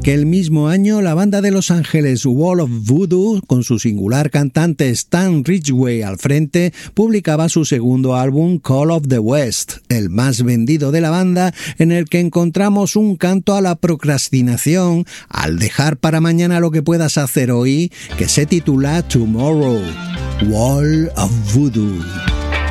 Aquel mismo año, la banda de Los Ángeles Wall of Voodoo, con su singular cantante Stan Ridgway al frente, publicaba su segundo álbum Call of the West, el más vendido de la banda, en el que encontramos un canto a la procrastinación, al dejar para mañana lo que puedas hacer hoy, que se titula Tomorrow, Wall of Voodoo.